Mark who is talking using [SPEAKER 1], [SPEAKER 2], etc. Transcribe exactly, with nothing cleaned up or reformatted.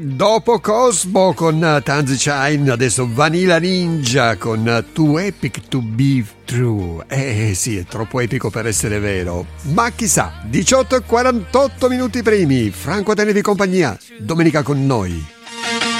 [SPEAKER 1] Dopo Cosmo con Tanzi Shine, adesso Vanilla Ninja con Too Epic to Be True. Eh sì, è troppo epico per essere vero. Ma chissà, diciotto e quarantotto minuti primi. Franco, tenevi compagnia. Domenica con noi.